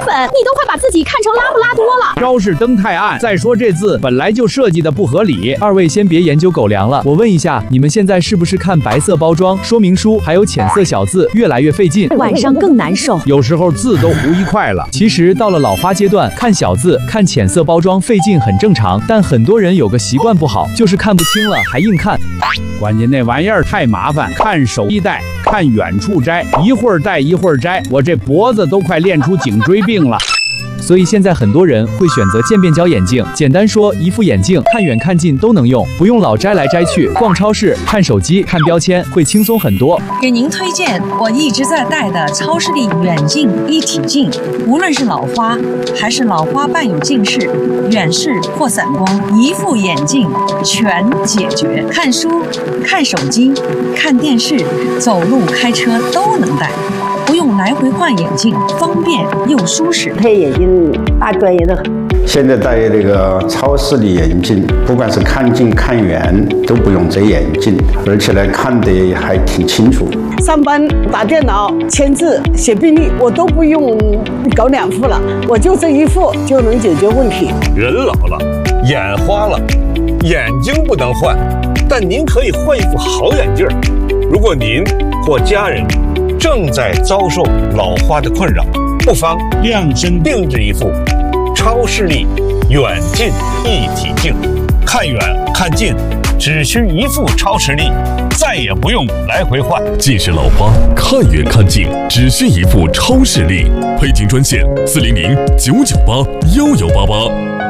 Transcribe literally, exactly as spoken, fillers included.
粉，你都快把自己看成拉布拉多了。 招式灯太暗，再说这字本来就设计的不合理。二位先别研究狗粮了，我问一下，你们现在是不是看白色包装、说明书还有浅色小字越来越费劲， 晚上更难受？ 有时候字都糊一块了。其实到了老花阶段，看小字、看浅色包装费劲很正常，但很多人有个习惯不好，就是看不清了还硬看。关键那玩意儿太麻烦，看手一戴，看远处摘，一会儿戴一会儿摘，我这脖子都快练出颈椎病了。所以现在很多人会选择渐变焦眼镜，简单说，一副眼镜看远看近都能用，不用老摘来摘去。逛超市、看手机、看标签会轻松很多。 给您推荐我一直在戴的超视力远近一体镜，无论是老花还是老花伴有近视、远视或散光，一副眼镜全解决。看书、看手机、看电视、走路、开车都能戴。不用来回换眼镜，方便又舒适。 配眼镜大专业的很。 现在戴这个超视力眼镜，不管是看近看远都不用遮眼镜，而且呢看得还挺清楚。 上班打电脑、签字、写病历，我都不用搞两副了，我就这一副就能解决问题。 人老了，眼花了，眼睛不能换，但您可以换一副好眼镜。如果您或家人正在遭受老花的困扰，不妨量身定制一副超视力远近一体镜，看远看近只需一副超视力，再也不用来回换。 近视老花看远看近只需一副超视力，配镜专线四零零九九八幺幺八八。